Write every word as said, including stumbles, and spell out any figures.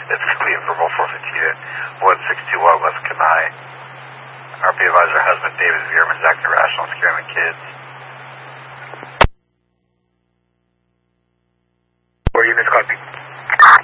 It's Cleve Verbal four fifty unit, one six two one West Kenai. R P advisor, husband David Veerman, acting irrational, scaring the kids. Four units, copy.